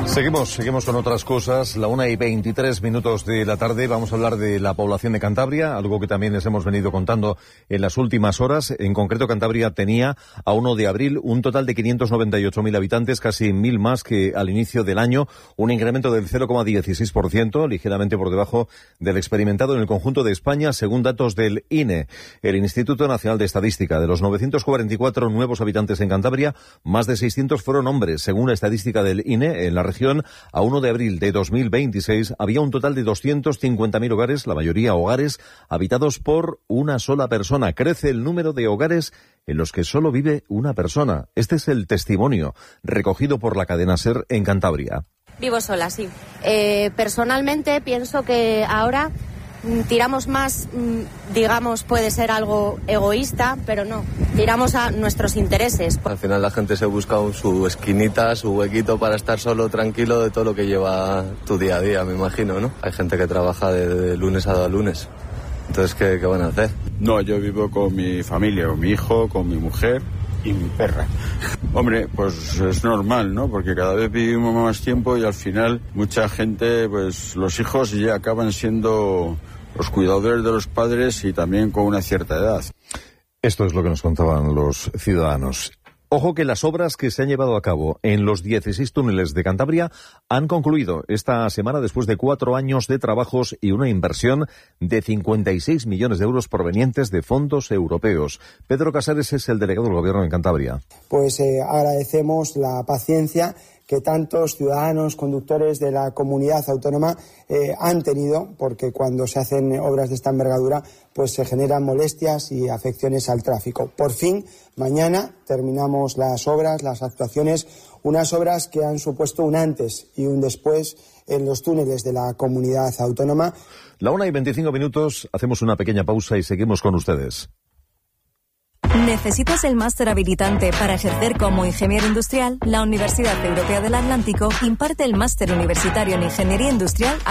Seguimos con otras cosas. La 1:23 de la tarde. Vamos a hablar de la población de Cantabria, algo que también les hemos venido contando en las últimas horas. En concreto, Cantabria tenía a 1 de abril un total de 598.000 habitantes, casi 1.000 más que al inicio del año, un incremento del 0,16%, ligeramente por debajo del experimentado en el conjunto de España, según datos del INE, el Instituto Nacional de Estadística. De los 944 nuevos habitantes en Cantabria, más de 600 fueron hombres. Según la estadística del INE, en la región, a 1 de abril de 2026 había un total de 250.000 hogares, la mayoría hogares habitados por una sola persona. Crece el número de hogares en los que solo vive una persona. Este es el testimonio recogido por la cadena SER en Cantabria. Vivo sola, sí. Personalmente pienso que ahora tiramos más, digamos, puede ser algo egoísta, pero no, tiramos a nuestros intereses. Al final la gente se busca su esquinita, su huequito para estar solo, tranquilo de todo lo que lleva tu día a día, me imagino, ¿no? Hay gente que trabaja de lunes a lunes, entonces, ¿qué van a hacer? No, yo vivo con mi familia, con mi hijo, con mi mujer y mi perra. Hombre, pues es normal, ¿no? Porque cada vez vivimos más tiempo y al final mucha gente, pues los hijos ya acaban siendo los cuidadores de los padres y también con una cierta edad. Esto es lo que nos contaban los ciudadanos. Ojo que las obras que se han llevado a cabo en los 16 túneles de Cantabria han concluido esta semana después de 4 años de trabajos y una inversión de 56 millones de euros provenientes de fondos europeos. Pedro Casares es el delegado del Gobierno en Cantabria. Pues agradecemos la paciencia que tantos ciudadanos, conductores de la comunidad autónoma han tenido, porque cuando se hacen obras de esta envergadura, pues se generan molestias y afecciones al tráfico. Por fin, mañana terminamos las obras, las actuaciones, unas obras que han supuesto un antes y un después en los túneles de la comunidad autónoma. La 1:25, hacemos una pequeña pausa y seguimos con ustedes. ¿Necesitas el máster habilitante para ejercer como ingeniero industrial? La Universidad Europea del Atlántico imparte el máster universitario en Ingeniería Industrial